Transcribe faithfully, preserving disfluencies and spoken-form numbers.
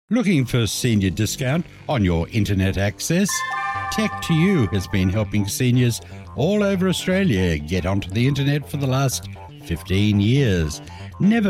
Looking for senior discount on your internet access? Tech to You has been helping seniors all over Australia get onto the internet for the last fifteen years. Never